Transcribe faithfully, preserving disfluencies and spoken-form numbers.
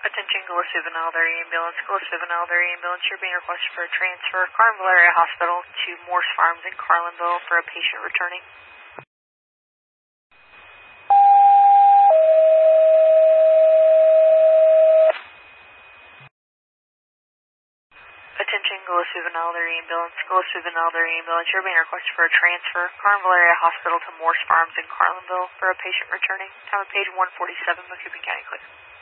Attention, Gillespie Vinalder Ambulance. Gillespie Vinalder Ambulance, you're being requested for a transfer. Carlinville Area Hospital to Morse Farms in Carlinville for a patient returning. Attention, Gillespie Vinalder Ambulance. Gillespie Vinalder Ambulance, you're being requested for a transfer. Carlinville Area Hospital to Morse Farms in Carlinville for a patient returning. Time of page one forty-seven, Macoupin County, Clear.